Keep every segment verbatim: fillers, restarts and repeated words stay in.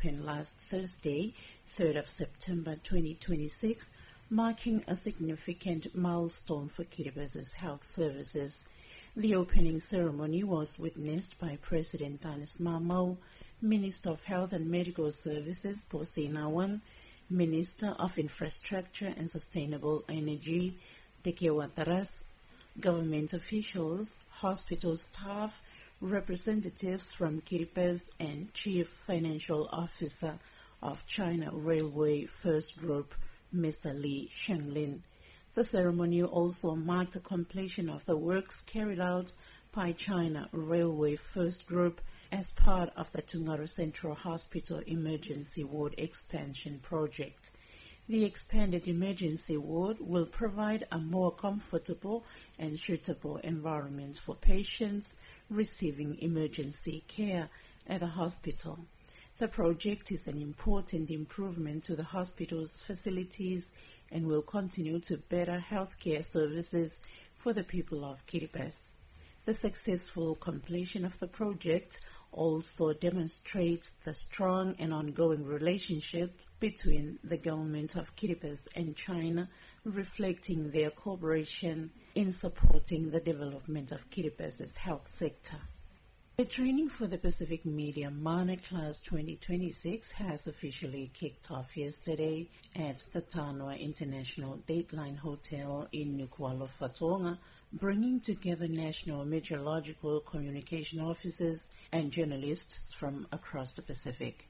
opened last Thursday, third of September twenty twenty-six, marking a significant milestone for Kiribati's health services. The opening ceremony was witnessed by President Danis Mamau, Minister of Health and Medical Services Bosi Nawan, Minister of Infrastructure and Sustainable Energy Dekewa Taras, government officials, hospital staff, representatives from Kiribati and Chief Financial Officer of China Railway First Group, Mister Li Shenglin. The ceremony also marked the completion of the works carried out by China Railway First Group as part of the Tungaro Central Hospital Emergency Ward Expansion Project. The expanded emergency ward will provide a more comfortable and suitable environment for patients receiving emergency care at the hospital. The project is an important improvement to the hospital's facilities and will continue to better healthcare services for the people of Kiribati. The successful completion of the project also demonstrates the strong and ongoing relationship between the government of Kiribati and China, reflecting their cooperation in supporting the development of Kiribati's health sector. The training for the Pacific Media Minor Class twenty twenty-six has officially kicked off yesterday at the Tanwa International Dateline Hotel in Nukualo, Fatonga, bringing together national meteorological communication officers and journalists from across the Pacific.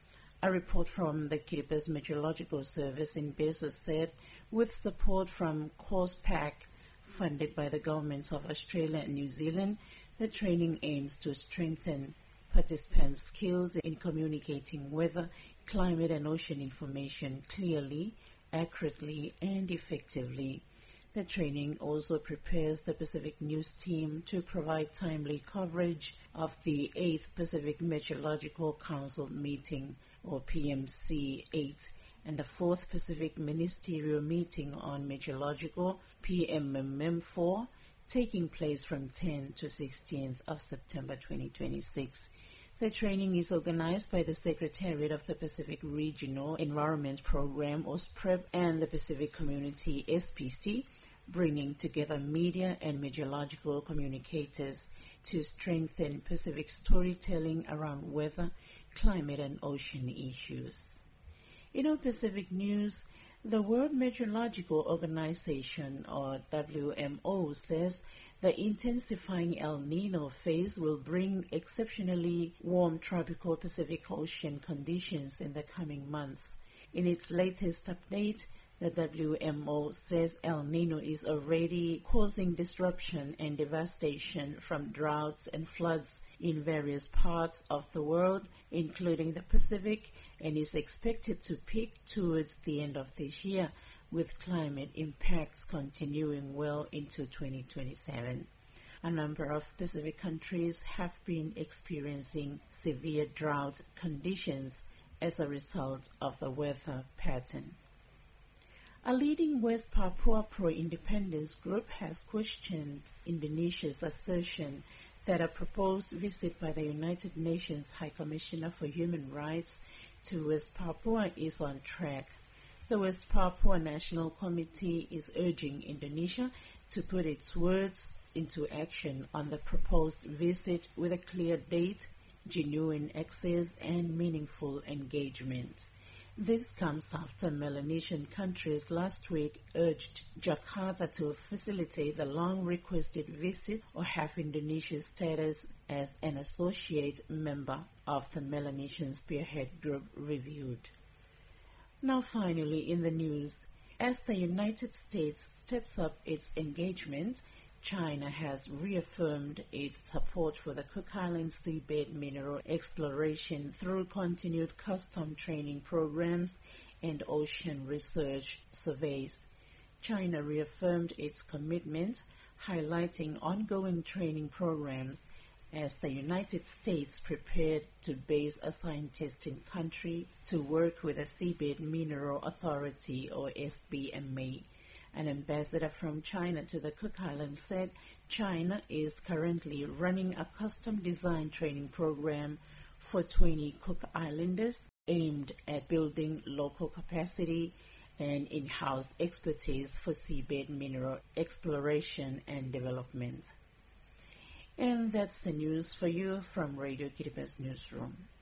A report from the Kiribati Meteorological Service in Bezos said, with support from CORSPAC, funded by the governments of Australia and New Zealand, the training aims to strengthen participants' skills in communicating weather, climate and ocean information clearly, accurately and effectively. The training also prepares the Pacific News team to provide timely coverage of the eighth Pacific Meteorological Council meeting, or P M C eight, and the fourth Pacific Ministerial Meeting on Meteorological, P M M M four, taking place from tenth to sixteenth of September twenty twenty-six. The training is organized by the Secretariat of the Pacific Regional Environment Program, or SPREP, and the Pacific Community, S P C, bringing together media and meteorological communicators to strengthen Pacific storytelling around weather, climate and ocean issues. In our Pacific news, the World Meteorological Organization, or W M O, says the intensifying El Nino phase will bring exceptionally warm tropical Pacific Ocean conditions in the coming months. In its latest update, the W M O says El Nino is already causing disruption and devastation from droughts and floods in various parts of the world, including the Pacific, and is expected to peak towards the end of this year, with climate impacts continuing well into twenty twenty-seven. A number of Pacific countries have been experiencing severe drought conditions as a result of the weather pattern. A leading West Papua pro-independence group has questioned Indonesia's assertion that a proposed visit by the United Nations High Commissioner for Human Rights to West Papua is on track. The West Papua National Committee is urging Indonesia to put its words into action on the proposed visit with a clear date, genuine access, and meaningful engagement. This comes after Melanesian countries last week urged Jakarta to facilitate the long-requested visit or have Indonesia's status as an associate member of the Melanesian Spearhead Group reviewed. Now finally in the news, as the United States steps up its engagement, China has reaffirmed its support for the Cook Islands seabed mineral exploration through continued custom training programs and ocean research surveys. China reaffirmed its commitment, highlighting ongoing training programs as the United States prepared to base a scientist in country to work with the Seabed Mineral Authority, or S B M A. An ambassador from China to the Cook Islands said China is currently running a custom design training program for twenty Cook Islanders, aimed at building local capacity and in-house expertise for seabed mineral exploration and development. And that's the news for you from Radio Kiribati Newsroom.